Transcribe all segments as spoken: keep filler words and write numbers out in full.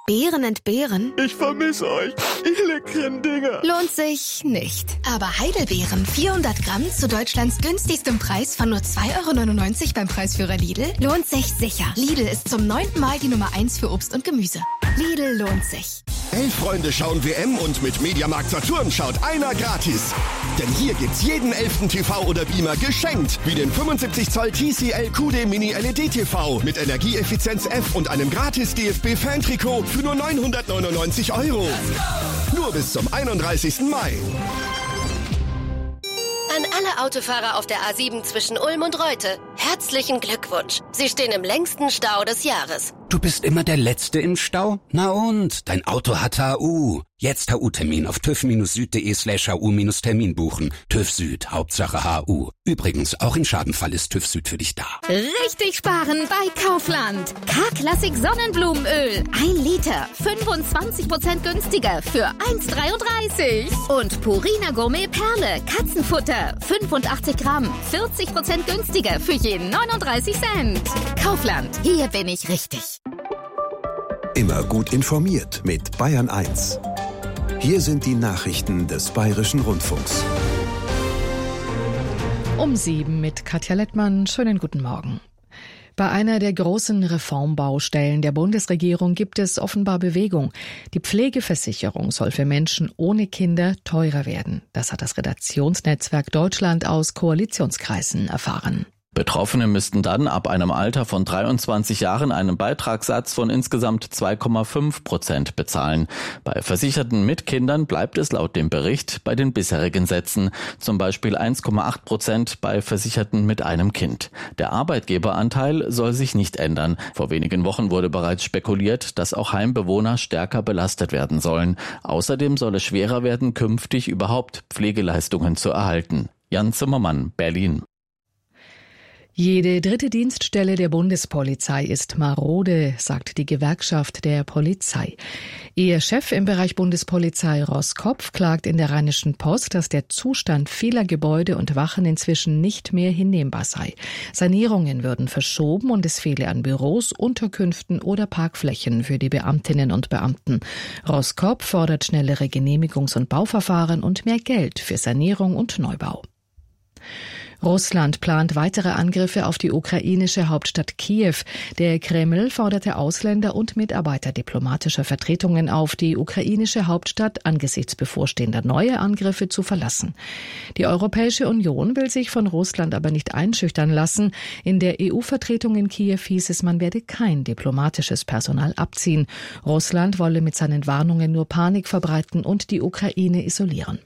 Beeren entbehren? Ich vermisse euch, ihr leckeren Dinger. Lohnt sich nicht. Aber Heidelbeeren vierhundert Gramm zu Deutschlands günstigstem Preis von nur zwei Euro neunundneunzig beim Preisführer Lidl lohnt sich sicher. Lidl ist zum neunten Mal die Nummer eins für Obst und Gemüse. Lidl lohnt sich. Elf Freunde schauen W M und mit Mediamarkt Saturn schaut einer gratis. Denn hier gibt's jeden elften T V oder Beamer geschenkt. Wie den fünfundsiebzig Zoll T C L Q D Mini L E D T V mit Energieeffizienz F und einem gratis D F B-Fan-Trikot für nur neunhundertneunundneunzig Euro. Nur bis zum einunddreißigsten Mai. An alle Autofahrer auf der A sieben zwischen Ulm und Reute, herzlichen Glückwunsch. Sie stehen im längsten Stau des Jahres. Du bist immer der Letzte im Stau? Na und? Dein Auto hat H U. Jetzt H U-Termin auf tüv-süd.de slash hu-termin buchen. TÜV Süd, Hauptsache H U. Übrigens, auch im Schadenfall ist TÜV Süd für dich da. Richtig sparen bei Kaufland. K-Klassik Sonnenblumenöl. Ein Liter. fünfundzwanzig Prozent günstiger für eins Komma dreiunddreißig. Und Purina Gourmet Perle. Katzenfutter. fünfundachtzig Gramm. vierzig Prozent günstiger für jeden neununddreißig Cent. Kaufland. Hier bin ich richtig. Immer gut informiert mit Bayern eins. Hier sind die Nachrichten des Bayerischen Rundfunks. Um sieben mit Katja Lettmann. Schönen guten Morgen. Bei einer der großen Reformbaustellen der Bundesregierung gibt es offenbar Bewegung. Die Pflegeversicherung soll für Menschen ohne Kinder teurer werden. Das hat das Redaktionsnetzwerk Deutschland aus Koalitionskreisen erfahren. Betroffene müssten dann ab einem Alter von dreiundzwanzig Jahren einen Beitragssatz von insgesamt zwei Komma fünf Prozent bezahlen. Bei Versicherten mit Kindern bleibt es laut dem Bericht bei den bisherigen Sätzen, zum Beispiel eins Komma acht Prozent bei Versicherten mit einem Kind. Der Arbeitgeberanteil soll sich nicht ändern. Vor wenigen Wochen wurde bereits spekuliert, dass auch Heimbewohner stärker belastet werden sollen. Außerdem soll es schwerer werden, künftig überhaupt Pflegeleistungen zu erhalten. Jan Zimmermann, Berlin. Jede dritte Dienststelle der Bundespolizei ist marode, sagt die Gewerkschaft der Polizei. Ihr Chef im Bereich Bundespolizei Roskopf klagt in der Rheinischen Post, dass der Zustand vieler Gebäude und Wachen inzwischen nicht mehr hinnehmbar sei. Sanierungen würden verschoben und es fehle an Büros, Unterkünften oder Parkflächen für die Beamtinnen und Beamten. Roskopf fordert schnellere Genehmigungs- und Bauverfahren und mehr Geld für Sanierung und Neubau. Russland plant weitere Angriffe auf die ukrainische Hauptstadt Kiew. Der Kreml forderte Ausländer und Mitarbeiter diplomatischer Vertretungen auf, die ukrainische Hauptstadt angesichts bevorstehender neuer Angriffe zu verlassen. Die Europäische Union will sich von Russland aber nicht einschüchtern lassen. In der E U-Vertretung in Kiew hieß es, man werde kein diplomatisches Personal abziehen. Russland wolle mit seinen Warnungen nur Panik verbreiten und die Ukraine isolieren.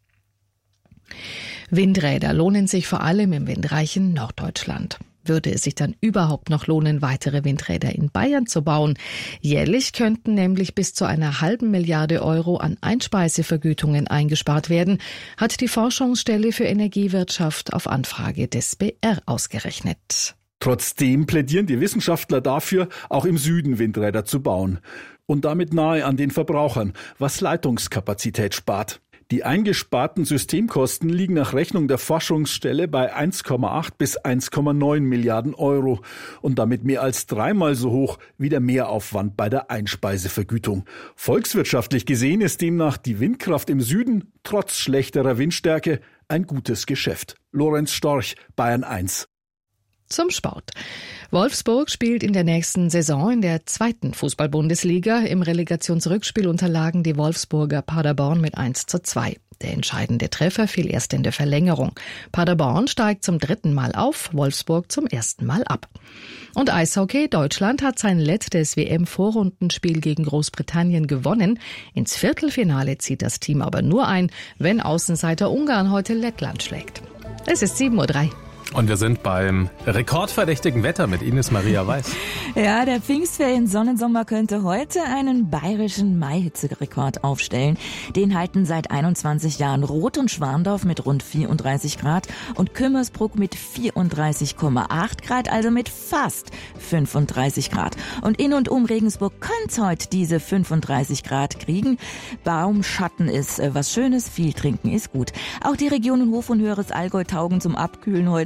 Windräder lohnen sich vor allem im windreichen Norddeutschland. Würde es sich dann überhaupt noch lohnen, weitere Windräder in Bayern zu bauen? Jährlich könnten nämlich bis zu einer halben Milliarde Euro an Einspeisevergütungen eingespart werden, hat die Forschungsstelle für Energiewirtschaft auf Anfrage des B R ausgerechnet. Trotzdem plädieren die Wissenschaftler dafür, auch im Süden Windräder zu bauen. Und damit nahe an den Verbrauchern, was Leitungskapazität spart. Die eingesparten Systemkosten liegen nach Rechnung der Forschungsstelle bei eins Komma acht bis eins Komma neun Milliarden Euro und damit mehr als dreimal so hoch wie der Mehraufwand bei der Einspeisevergütung. Volkswirtschaftlich gesehen ist demnach die Windkraft im Süden trotz schlechterer Windstärke ein gutes Geschäft. Lorenz Storch, Bayern eins. Zum Sport. Wolfsburg spielt in der nächsten Saison in der zweiten Fußball-Bundesliga. Im Relegationsrückspiel unterlagen die Wolfsburger Paderborn mit eins zu zwei. Der entscheidende Treffer fiel erst in der Verlängerung. Paderborn steigt zum dritten Mal auf, Wolfsburg zum ersten Mal ab. Und Eishockey, Deutschland hat sein letztes W M-Vorrundenspiel gegen Großbritannien gewonnen. Ins Viertelfinale zieht das Team aber nur ein, wenn Außenseiter Ungarn heute Lettland schlägt. Es ist sieben Uhr drei. Und wir sind beim rekordverdächtigen Wetter mit Ines Maria Weiß. Ja, der Pfingstferien-Sonnensommer könnte heute einen bayerischen Maihitzerekord aufstellen. Den halten seit einundzwanzig Jahren Roth und Schwandorf mit rund vierunddreißig Grad und Kümmersbruck mit vierunddreißig Komma acht Grad, also mit fast fünfunddreißig Grad. Und in und um Regensburg könnte heute diese fünfunddreißig Grad kriegen. Baumschatten ist was Schönes, viel trinken ist gut. Auch die Regionen Hof und Höheres Allgäu taugen zum Abkühlen heute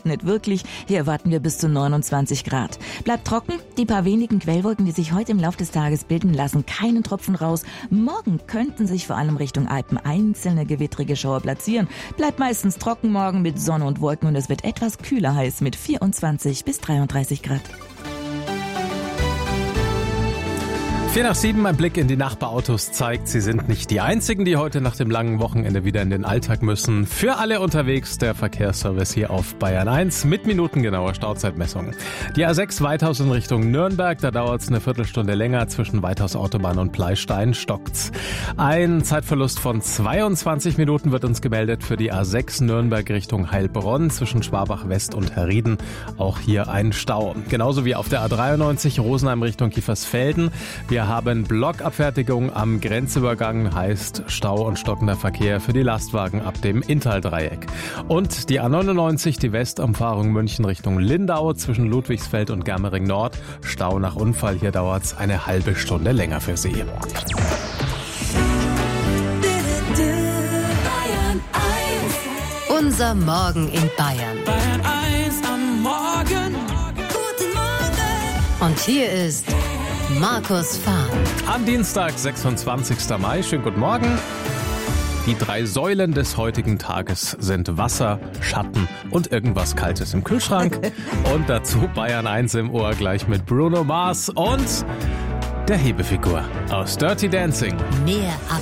nicht wirklich. Hier erwarten wir bis zu neunundzwanzig Grad. Bleibt trocken. Die paar wenigen Quellwolken, die sich heute im Laufe des Tages bilden, lassen keinen Tropfen raus. Morgen könnten sich vor allem Richtung Alpen einzelne gewittrige Schauer platzieren. Bleibt meistens trocken morgen mit Sonne und Wolken und es wird etwas kühler heiß mit vierundzwanzig bis dreiunddreißig Grad. Vier nach sieben, ein Blick in die Nachbarautos zeigt, sie sind nicht die einzigen, die heute nach dem langen Wochenende wieder in den Alltag müssen. Für alle unterwegs der Verkehrsservice hier auf Bayern eins mit minutengenauer Stauzeitmessung. Die A sechs Weithaus in Richtung Nürnberg, da dauert es eine Viertelstunde länger. Zwischen Weithaus Autobahn und Pleistein stockt's. Ein Zeitverlust von zweiundzwanzig Minuten wird uns gemeldet für die A sechs Nürnberg Richtung Heilbronn zwischen Schwabach West und Herrieden. Auch hier ein Stau. Genauso wie auf der A dreiundneunzig Rosenheim Richtung Kiefersfelden. Wir Wir haben Blockabfertigung am Grenzübergang, heißt Stau und stockender Verkehr für die Lastwagen ab dem Inntal-Dreieck. Und die A neunundneunzig, die Westumfahrung München Richtung Lindau zwischen Ludwigsfeld und Germering Nord. Stau nach Unfall, hier dauert es eine halbe Stunde länger für Sie. Unser Morgen in Bayern. Bayern eins am Morgen. Guten Morgen. Und hier ist Markus Fahr. Am Dienstag, sechsundzwanzigsten Mai. Schönen guten Morgen. Die drei Säulen des heutigen Tages sind Wasser, Schatten und irgendwas Kaltes im Kühlschrank. Und dazu Bayern eins im Ohr gleich mit Bruno Mars und der Hebefigur aus Dirty Dancing. Mehr ab